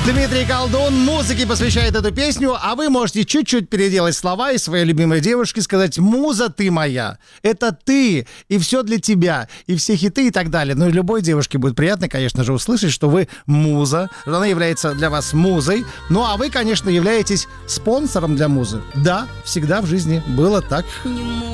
Дмитрий Колдун музыке посвящает эту песню, а вы можете чуть-чуть переделать слова и своей любимой девушке сказать: «Муза, ты моя, это ты, и все для тебя, и все хиты и так далее». Ну и любой девушке будет приятно, конечно же, услышать, что вы муза, что она является для вас музой. Ну а вы, конечно, являетесь спонсором для музы. Да, всегда в жизни было так.